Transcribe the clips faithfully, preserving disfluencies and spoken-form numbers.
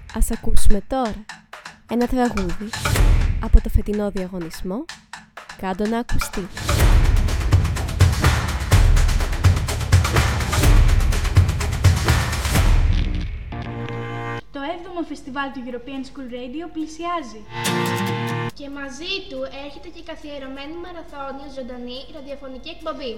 Ας ακούσουμε τώρα ένα τραγούδι από το φετινό διαγωνισμό «Κάντο να ακουστεί». Το έβδομο φεστιβάλ του European School Radio πλησιάζει. Και μαζί του έρχεται και η καθιερωμένη μαραθώνια ζωντανή ραδιοφωνική εκπομπή.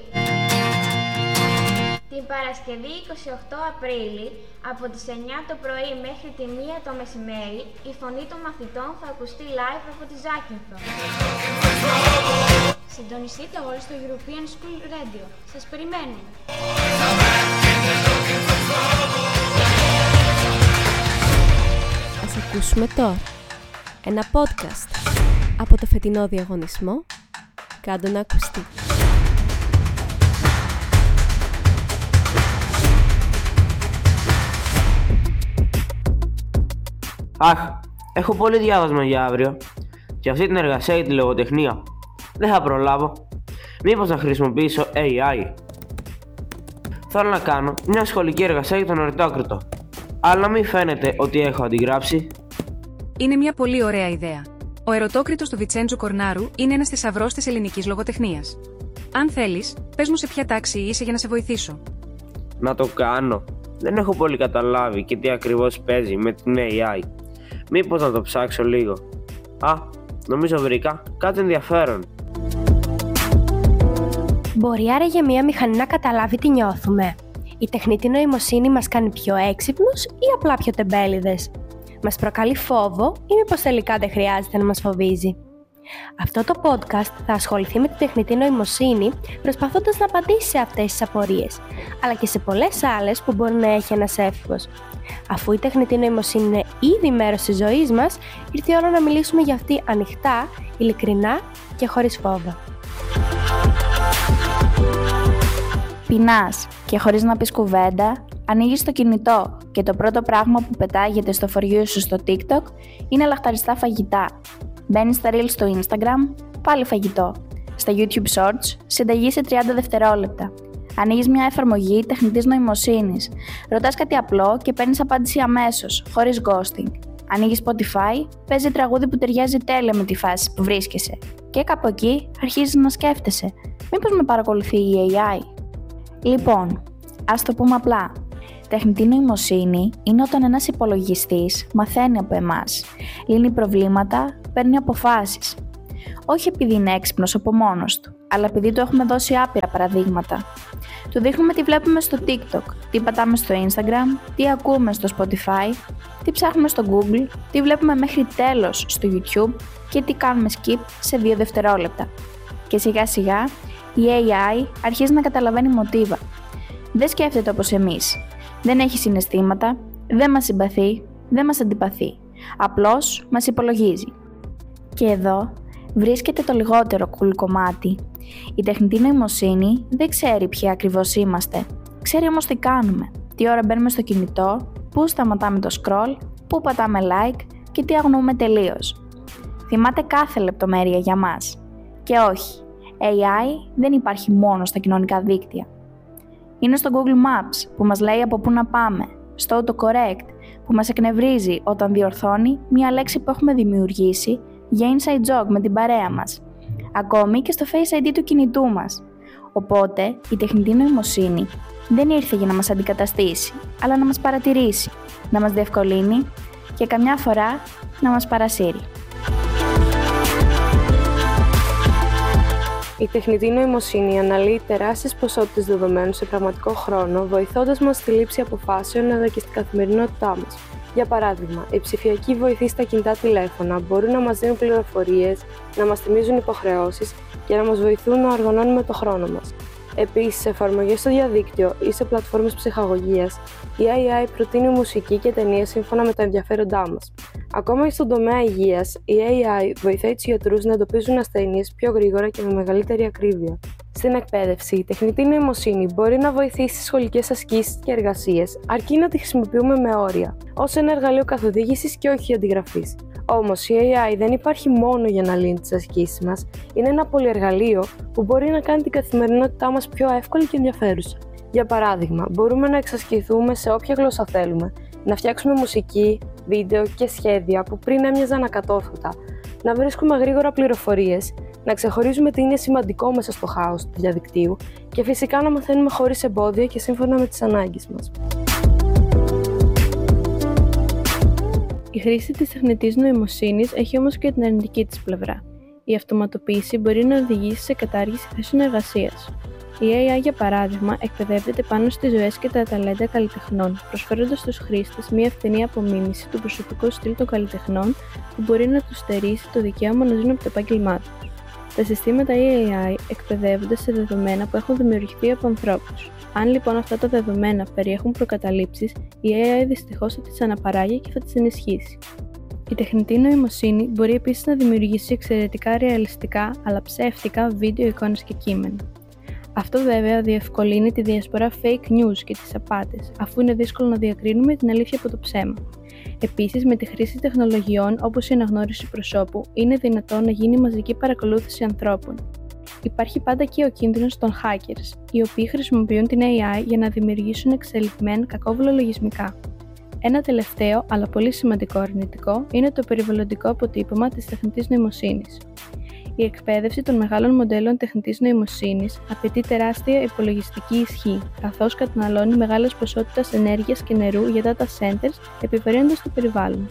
Την Παρασκευή είκοσι οκτώ Απρίλη, από τις εννιά το πρωί μέχρι τη μία το μεσημέρι, η φωνή των μαθητών θα ακουστεί live από τη Ζάκυνθο. Συντονιστείτε όλοι στο European School Radio. Σας περιμένουμε. Ας ακούσουμε τώρα ένα podcast από το φετινό διαγωνισμό «Κάντο να ακουστεί». Αχ, έχω πολύ διάβασμα για αύριο και αυτή την εργασία για τη λογοτεχνία. Δεν θα προλάβω. Μήπως να χρησιμοποιήσω έι άι. Θέλω να κάνω μια σχολική εργασία για τον ορειτόκριτο, αλλά να μην φαίνεται ότι έχω αντιγράψει. Είναι μια πολύ ωραία ιδέα. Ο ερωτόκριτος του Βιτσέντσο Κορνάρου είναι ένας θησαυρός της ελληνικής λογοτεχνίας. Αν θέλεις, πες μου σε ποια τάξη είσαι για να σε βοηθήσω. Να το κάνω. Δεν έχω πολύ καταλάβει και τι ακριβώς παίζει με την έι άι. Μήπως να το ψάξω λίγο. Α, νομίζω βρήκα κάτι ενδιαφέρον. Μπορεί άραγε μία μηχανή να καταλάβει τι νιώθουμε? Η τεχνητή νοημοσύνη μας κάνει πιο έξυπνους ή απλά πιο τεμπέληδες? Μας προκαλεί φόβο ή μήπως τελικά δεν χρειάζεται να μας φοβίζει? Αυτό το podcast θα ασχοληθεί με τη τεχνητή νοημοσύνη, προσπαθώντας να απαντήσει σε αυτές τις απορίες, αλλά και σε πολλές άλλες που μπορεί να έχει ένας έφηβος. Αφού η τεχνητή νοημοσύνη είναι ήδη μέρος της ζωής μας, ήρθε η ώρα να μιλήσουμε για αυτή ανοιχτά, ειλικρινά και χωρίς φόβο. Πεινάς και χωρίς να πεις κουβέντα, ανοίγεις το κινητό και το πρώτο πράγμα που πετάγεται στο for you σου στο TikTok είναι λαχταριστά φαγητά. Μπαίνεις στα Reels στο Instagram, πάλι φαγητό. Στα YouTube Shorts, συνταγή σε τριάντα δευτερόλεπτα. Ανοίγεις μια εφαρμογή τεχνητής νοημοσύνης. Ρωτάς κάτι απλό και παίρνεις απάντηση αμέσως, χωρίς ghosting. Ανοίγεις Spotify, παίζει τραγούδι που ταιριάζει τέλεια με τη φάση που βρίσκεσαι. Και κάπου εκεί αρχίζεις να σκέφτεσαι. Μήπως με παρακολουθεί η έι άι? Λοιπόν, ας το πούμε απλά. Τεχνητή νοημοσύνη είναι όταν ένας υπολογιστής μαθαίνει από εμάς, λύνει προβλήματα, παίρνει αποφάσεις. Όχι επειδή είναι έξυπνος από μόνος του, αλλά επειδή του έχουμε δώσει άπειρα παραδείγματα. Του δείχνουμε τι βλέπουμε στο TikTok, τι πατάμε στο Instagram, τι ακούμε στο Spotify, τι ψάχνουμε στο Google, τι βλέπουμε μέχρι τέλος στο YouTube και τι κάνουμε skip σε δύο δευτερόλεπτα. Και σιγά σιγά η έι άι αρχίζει να καταλαβαίνει μοτίβα. Δεν σκέφτεται όπως εμείς. Δεν έχει συναισθήματα, δεν μας συμπαθεί, δεν μας αντιπαθεί. Απλώς μας υπολογίζει. Και εδώ βρίσκεται το λιγότερο cool κομμάτι. Η τεχνητή νοημοσύνη δεν ξέρει ποιοι ακριβώς είμαστε. Ξέρει όμως τι κάνουμε, τι ώρα μπαίνουμε στο κινητό, πού σταματάμε το scroll, πού πατάμε like και τι αγνοούμε τελείως. Θυμάται κάθε λεπτομέρεια για μας. Και όχι, έι άι δεν υπάρχει μόνο στα κοινωνικά δίκτυα. Είναι στο Google Maps που μας λέει από πού να πάμε, στο autocorrect που μας εκνευρίζει όταν διορθώνει μια λέξη που έχουμε δημιουργήσει για inside joke με την παρέα μας, ακόμη και στο Face άι ντι του κινητού μας. Οπότε η τεχνητή νοημοσύνη δεν ήρθε για να μας αντικαταστήσει, αλλά να μας παρατηρήσει, να μας διευκολύνει και καμιά φορά να μας παρασύρει. Η τεχνητή νοημοσύνη αναλύει τεράστιες ποσότητες δεδομένων σε πραγματικό χρόνο, βοηθώντας μας στη λήψη αποφάσεων αλλά και στην καθημερινότητά μας. Για παράδειγμα, οι ψηφιακοί βοηθοί στα κινητά τηλέφωνα μπορούν να μας δίνουν πληροφορίες, να μας θυμίζουν υποχρεώσεις και να μας βοηθούν να οργανώνουμε το χρόνο μας. Επίσης, σε εφαρμογές στο διαδίκτυο ή σε πλατφόρμες ψυχαγωγίας, η έι άι προτείνει μουσική και ταινίες σύμφωνα με τα ενδιαφέροντά μας. Ακόμα και στον τομέα υγείας, η έι άι βοηθάει τους γιατρούς να εντοπίζουν ασθένειες πιο γρήγορα και με μεγαλύτερη ακρίβεια. Στην εκπαίδευση, η τεχνητή νοημοσύνη μπορεί να βοηθήσει στις σχολικές ασκήσεις και εργασίες, αρκεί να τη χρησιμοποιούμε με όρια, ως ένα εργαλείο καθοδήγησης και όχι αντιγραφής. Όμως η έι άι δεν υπάρχει μόνο για να λύνει τις ασκήσεις μας, είναι ένα πολυεργαλείο που μπορεί να κάνει την καθημερινότητά μας πιο εύκολη και ενδιαφέρουσα. Για παράδειγμα, μπορούμε να εξασκηθούμε σε όποια γλώσσα θέλουμε, να φτιάξουμε μουσική, βίντεο και σχέδια που πριν έμοιαζαν ακατόρθωτα, να βρίσκουμε γρήγορα πληροφορίες, να ξεχωρίζουμε τι είναι σημαντικό μέσα στο χάος του διαδικτύου και φυσικά να μαθαίνουμε χωρίς εμπόδια και σύμφωνα με τις ανάγκες μας. Η χρήση της τεχνητής νοημοσύνης έχει όμως και την αρνητική της πλευρά. Η αυτοματοποίηση μπορεί να οδηγήσει σε κατάργηση θέσεων εργασίας. Η έι άι, για παράδειγμα, εκπαιδεύεται πάνω στις ζωές και τα ταλέντα καλλιτεχνών, προσφέροντας στους χρήστες μια ευθυνή απομίμηση του προσωπικού στυλ των καλλιτεχνών που μπορεί να τους στερήσει το δικαίωμα να ζουν από το επάγγελμά τους. Τα συστήματα έι άι εκπαιδεύονται σε δεδομένα που έχουν δημιουργηθεί από ανθρώπους. Αν λοιπόν αυτά τα δεδομένα περιέχουν προκαταλήψεις, η έι άι δυστυχώς θα τις αναπαράγει και θα τις ενισχύσει. Η τεχνητή νοημοσύνη μπορεί επίσης να δημιουργήσει εξαιρετικά ρεαλιστικά αλλά ψεύτικα βίντεο, εικόνες και κείμενα. Αυτό βέβαια διευκολύνει τη διασπορά fake news και τις απάτες, αφού είναι δύσκολο να διακρίνουμε την αλήθεια από το ψέμα. Επίσης, με τη χρήση τεχνολογιών όπως η αναγνώριση προσώπου, είναι δυνατόν να γίνει μαζική παρακολούθηση ανθρώπων. Υπάρχει πάντα και ο κίνδυνος των hackers, οι οποίοι χρησιμοποιούν την έι άι για να δημιουργήσουν εξελιγμένα κακόβουλα λογισμικά. Ένα τελευταίο, αλλά πολύ σημαντικό αρνητικό, είναι το περιβαλλοντικό αποτύπωμα της τεχνητής νοημοσύνης. Η εκπαίδευση των μεγάλων μοντέλων τεχνητής νοημοσύνης απαιτεί τεράστια υπολογιστική ισχύ, καθώς καταναλώνει μεγάλες ποσότητες ενέργειας και νερού για data centers, επιβαρύνοντας το περιβάλλον.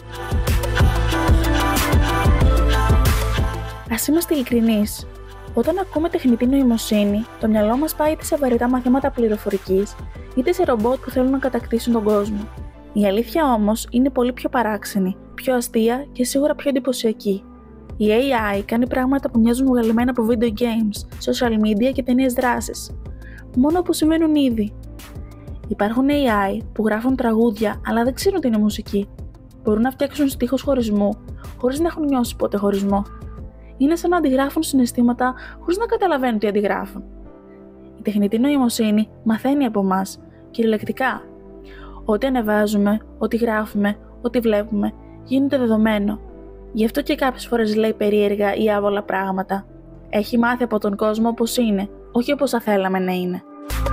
Ας είμαστε ειλικρινείς. Όταν ακούμε τεχνητή νοημοσύνη, το μυαλό μας πάει είτε σε βαρετά μαθήματα πληροφορικής, είτε σε ρομπότ που θέλουν να κατακτήσουν τον κόσμο. Η αλήθεια όμως είναι πολύ πιο παράξενη, πιο αστεία και σίγουρα πιο εντυπωσιακή. Η έι άι κάνει πράγματα που μοιάζουν βγαλμένα από video games, social media και ταινίες δράσης, μόνο που συμβαίνουν ήδη. Υπάρχουν έι άι που γράφουν τραγούδια αλλά δεν ξέρουν τι είναι μουσική. Μπορούν να φτιάξουν στίχους χωρισμού χωρίς να έχουν νιώσει ποτέ χωρισμό. Είναι σαν να αντιγράφουν συναισθήματα χωρίς να καταλαβαίνουν τι αντιγράφουν. Η τεχνητή νοημοσύνη μαθαίνει από εμάς, κυριολεκτικά. Ό,τι ανεβάζουμε, ό,τι γράφουμε, ό,τι βλέπουμε, γίνεται δεδομένο. Γι' αυτό και κάποιες φορές λέει περίεργα ή άβολα πράγματα. Έχει μάθει από τον κόσμο όπως είναι, όχι όπως θα θέλαμε να είναι.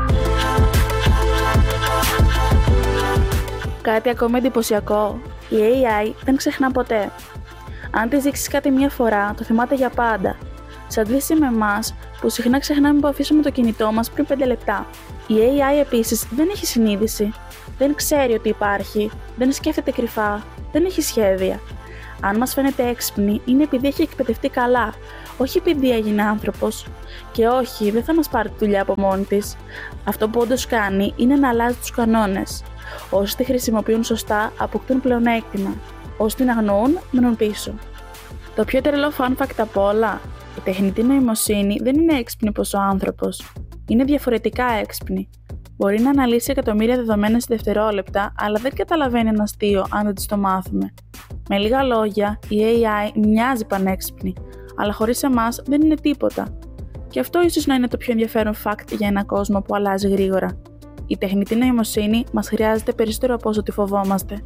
Κάτι ακόμα εντυπωσιακό, η έι άι δεν ξεχνά ποτέ. Αν της δείξεις κάτι μια φορά, το θυμάται για πάντα. Σε αντίθεση με εμάς, που συχνά ξεχνάμε που αφήσουμε το κινητό μας πριν πέντε λεπτά. Η έι άι επίσης δεν έχει συνείδηση. Δεν ξέρει ότι υπάρχει, δεν σκέφτεται κρυφά, δεν έχει σχέδια. Αν μας φαίνεται έξυπνη, είναι επειδή έχει εκπαιδευτεί καλά, όχι επειδή έγινε άνθρωπος. Και όχι, δεν θα μας πάρει τη δουλειά από μόνη της. Αυτό που όντως κάνει είναι να αλλάζει τους κανόνες. Όσοι τη χρησιμοποιούν σωστά, αποκτούν πλεονέκτημα. Όσοι την αγνοούν, μένουν πίσω. Το πιο τρελό fun fact απ' όλα, η τεχνητή νοημοσύνη δεν είναι έξυπνη όπως ο άνθρωπος. Είναι διαφορετικά έξυπνη. Μπορεί να αναλύσει εκατομμύρια δεδομένα σε δευτερόλεπτα, αλλά δεν καταλαβαίνει ένα αστείο αν δεν της το μάθουμε. Με λίγα λόγια, η έι άι μοιάζει πανέξυπνη, αλλά χωρίς εμάς δεν είναι τίποτα. Και αυτό ίσως να είναι το πιο ενδιαφέρον fact για ένα κόσμο που αλλάζει γρήγορα. Η τεχνητή νοημοσύνη μας χρειάζεται περισσότερο από όσο τη φοβόμαστε.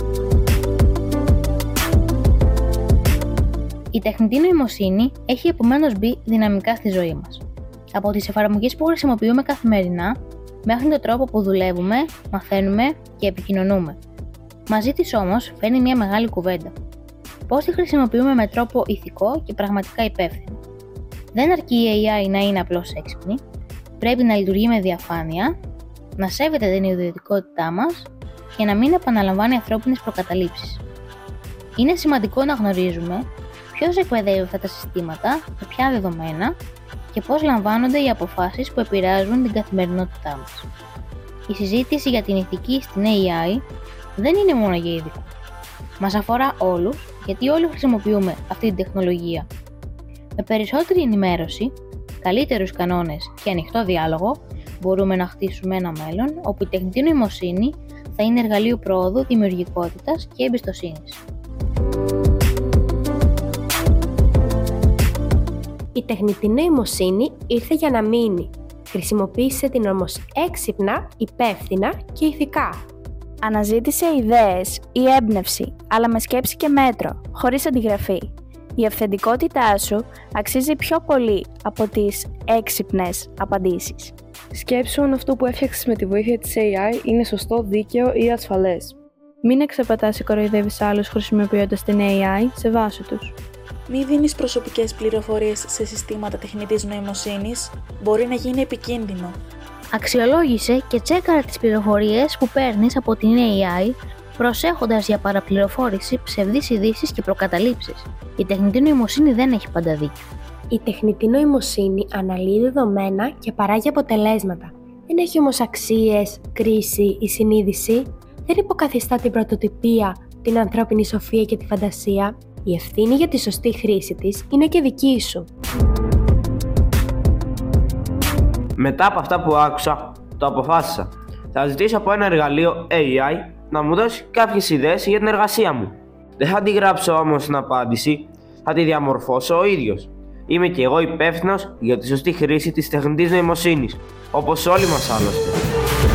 Η τεχνητή νοημοσύνη έχει επομένως μπει δυναμικά στη ζωή μας. Από τις εφαρμογές που χρησιμοποιούμε καθημερινά, μέχρι τον τρόπο που δουλεύουμε, μαθαίνουμε και επικοινωνούμε. Μαζί της όμως φέρνει μια μεγάλη κουβέντα. Πώς τη χρησιμοποιούμε με τρόπο ηθικό και πραγματικά υπεύθυνο. Δεν αρκεί η έι άι να είναι απλώς έξυπνη, πρέπει να λειτουργεί με διαφάνεια, να σέβεται την ιδιωτικότητά μας και να μην επαναλαμβάνει ανθρώπινες προκαταλήψεις. Είναι σημαντικό να γνωρίζουμε ποιος εκπαιδεύει αυτά τα συστήματα, με ποια δεδομένα και πώς λαμβάνονται οι αποφάσεις που επηρεάζουν την καθημερινότητά μας. Η συζήτηση για την ηθική στην έι άι δεν είναι μόνο για ειδικούς. Μας αφορά όλους, γιατί όλοι χρησιμοποιούμε αυτή την τεχνολογία. Με περισσότερη ενημέρωση, καλύτερους κανόνες και ανοιχτό διάλογο, μπορούμε να χτίσουμε ένα μέλλον όπου η τεχνητή νοημοσύνη θα είναι εργαλείο προόδου, δημιουργικότητας και εμπιστοσύνης. Η τεχνητή νοημοσύνη ήρθε για να μείνει. Χρησιμοποίησε την όμως έξυπνα, υπεύθυνα και ηθικά. Αναζήτησε ιδέες ή έμπνευση, αλλά με σκέψη και μέτρο, χωρίς αντιγραφή. Η αυθεντικότητά σου αξίζει πιο πολύ από τις έξυπνες απαντήσεις. Σκέψου αν αυτό που έφτιαξες με τη βοήθεια της έι άι είναι σωστό, δίκαιο ή ασφαλές. Μην εξαπατάς ή κοροϊδεύεις άλλους χρησιμοποιώντας την έι άι, σεβάσου τους. Μη δίνεις προσωπικές πληροφορίες σε συστήματα τεχνητής νοημοσύνης, μπορεί να γίνει επικίνδυνο. Αξιολόγησε και τσέκαρε τις πληροφορίες που παίρνεις από την έι άι, προσέχοντας για παραπληροφόρηση, ψευδείς ειδήσεις και προκαταλήψεις. Η τεχνητή νοημοσύνη δεν έχει πάντα δίκιο. Η τεχνητή νοημοσύνη αναλύει δεδομένα και παράγει αποτελέσματα. Δεν έχει όμως αξίες, κρίση ή συνείδηση. Δεν υποκαθιστά την πρωτοτυπία, την ανθρώπινη σοφία και τη φαντασία. Η ευθύνη για τη σωστή χρήση της είναι και δική σου. Μετά από αυτά που άκουσα, το αποφάσισα. Θα ζητήσω από ένα εργαλείο έι άι να μου δώσει κάποιες ιδέες για την εργασία μου. Δεν θα τη γράψω όμως στην απάντηση, θα τη διαμορφώσω ο ίδιος. Είμαι και εγώ υπεύθυνος για τη σωστή χρήση της τεχνητής νοημοσύνης, όπως όλοι μας άλλωστε.